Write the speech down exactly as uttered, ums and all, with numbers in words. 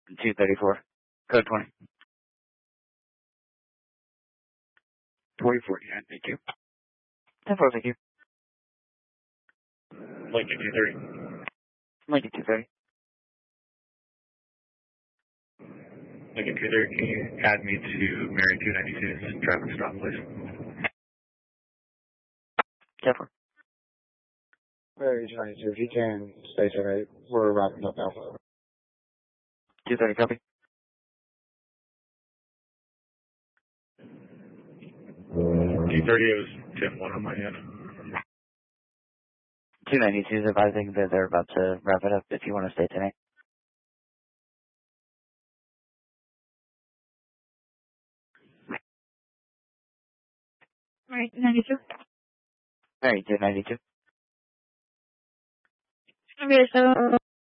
two thirty-four. Code twenty. twenty forty-nine, thank you. ten four, thank you. Lincoln two thirty. Lincoln two thirty. Lincoln two thirty, can you add me to Mary two ninety-two's traffic stop, please? ten four. Mary two ninety-two, if you can stay tonight, we're wrapping up Alpha. two thirty, copy. two thirty, it was ten one on my end. two ninety-two is advising that they're about to wrap it up if you want to stay tonight. Alright, ninety-two. Alright, two ninety-two. Okay, so